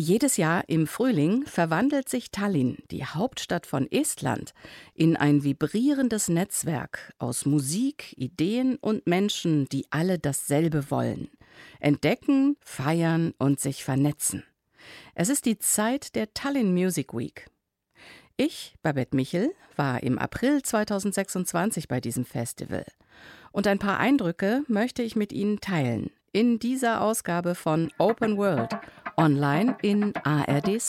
Wie jedes Jahr im Frühling verwandelt sich Tallinn, die Hauptstadt von Estland, in ein vibrierendes Netzwerk aus Musik, Ideen und Menschen, die alle dasselbe wollen: entdecken, feiern und sich vernetzen. Es ist die Zeit der Tallinn Music Week. Ich, Babette Michel, war im April 2026 bei diesem Festival. Und ein paar Eindrücke möchte ich mit Ihnen teilen in dieser Ausgabe von Open World, online in ARD